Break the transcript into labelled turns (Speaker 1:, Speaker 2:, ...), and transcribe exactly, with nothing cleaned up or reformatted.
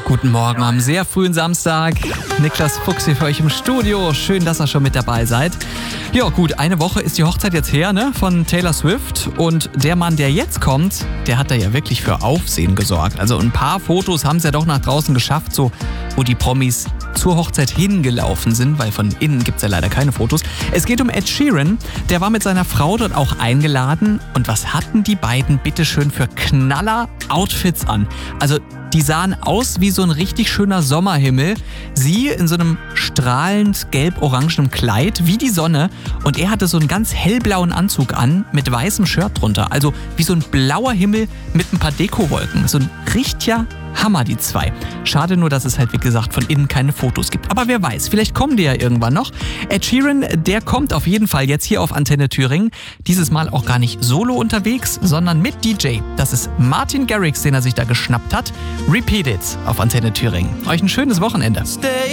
Speaker 1: Guten Morgen am sehr frühen Samstag. Niklas Fuchs hier für euch im Studio. Schön, dass ihr schon mit dabei seid. Ja gut, eine Woche ist die Hochzeit jetzt her, ne, von Taylor Swift. Und der Mann, der jetzt kommt, der hat da ja wirklich für Aufsehen gesorgt. Also ein paar Fotos haben es ja doch nach draußen geschafft, so wo die Promis zur Hochzeit hingelaufen sind, weil von innen gibt es ja leider keine Fotos. Es geht um Ed Sheeran, der war mit seiner Frau dort auch eingeladen. Und was hatten die beiden bitteschön für Knaller-Outfits an? Also die sahen aus wie so ein richtig schöner Sommerhimmel. Sie in so einem strahlend gelb-orangenen Kleid, wie die Sonne. Und er hatte so einen ganz hellblauen Anzug an, mit weißem Shirt drunter. Also wie so ein blauer Himmel mit ein paar Dekowolken. So ein richtiger Hammer, die zwei. Schade nur, dass es halt, wie gesagt, von innen keine Fotos gibt. Aber wer weiß, vielleicht kommen die ja irgendwann noch. Ed Sheeran, der kommt auf jeden Fall jetzt hier auf Antenne Thüringen. Dieses Mal auch gar nicht solo unterwegs, sondern mit D J. Das ist Martin Garrix, den er sich da geschnappt hat. Repeat It auf Antenne Thüringen. Euch ein schönes Wochenende.